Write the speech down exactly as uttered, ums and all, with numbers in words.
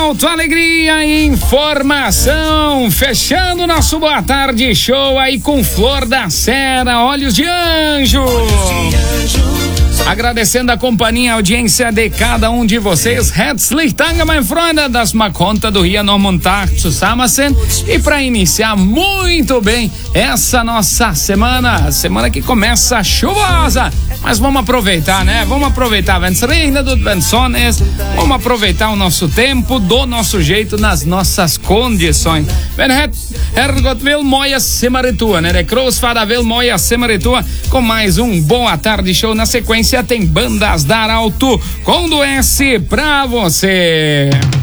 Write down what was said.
Alto, alegria e informação. Fechando nosso Boa Tarde Show aí com Flor da Serra, Olhos de Anjo. Agradecendo a companhia e a audiência de cada um de vocês. Herzlich Dank, mein Freunde, das ma conta do Ria Normontag zusammen. E para iniciar muito bem essa nossa semana, semana que começa chuvosa, mas vamos aproveitar, né? Vamos aproveitar, wenn's regnet und wenn's sonn ist, vamos aproveitar o nosso tempo, do nosso jeito, nas nossas condições. Wenn Herrgott will, moia semaritua, né? De Großvater will, moia semaritua, com mais um Boa Tarde Show. Na sequência tem Bandas da Arauto com do S pra você.